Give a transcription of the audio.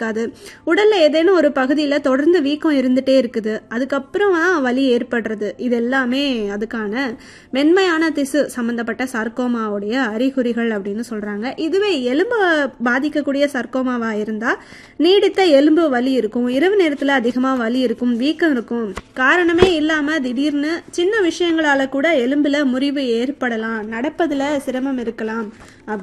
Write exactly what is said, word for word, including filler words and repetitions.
பாதிக்காது. உடல்ல ஏதேனும் ஒரு பகுதியில தொடர்ந்து வீக்கம் இருந்துட்டே இருக்குது, அதுக்கப்புறம் தான் வலி ஏற்படுறது. இது எல்லாமே அதுக்கான மென்மையான திசு சம்பந்தப்பட்ட சர்க்கோமாவுடைய அறிகுறிகள் அப்படின்னு சொல்றாங்க. இதுவே எலும்பு பாதிக்கக்கூடிய சர்க்கோமாவா இருந்தா நீடித்த எலும்பு வலி இருக்கும், இரவு நேரத்துல அதிகமா வலி இருக்கும், வீக்கம் இருக்கும். காரணமே இல்லாம திடீர்னு சின்ன விஷயங்களால கூட எலும்புல முறிவு ஏற்படலாம், நடப்பதுல சிரமம் இருக்கலாம்.